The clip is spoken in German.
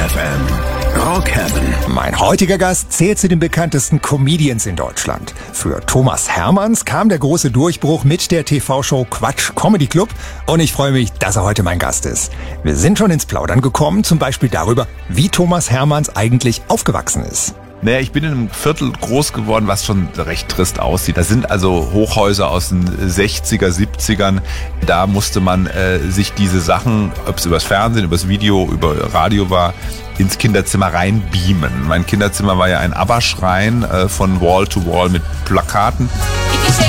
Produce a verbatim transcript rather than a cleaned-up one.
F M. Rock Heaven. Mein heutiger Gast zählt zu den bekanntesten Comedians in Deutschland. Für Thomas Hermanns kam der große Durchbruch mit der T V-Show Quatsch Comedy Club und ich freue mich, dass er heute mein Gast ist. Wir sind schon ins Plaudern gekommen, zum Beispiel darüber, wie Thomas Hermanns eigentlich aufgewachsen ist. Naja, ich bin in einem Viertel groß geworden, was schon recht trist aussieht. Das sind also Hochhäuser aus den sechziger, siebzigern. Da musste man äh, sich diese Sachen, ob es übers Fernsehen, übers Video, über Radio war, ins Kinderzimmer reinbeamen. Mein Kinderzimmer war ja ein ABBA-Schrein äh, von Wall to Wall mit Plakaten.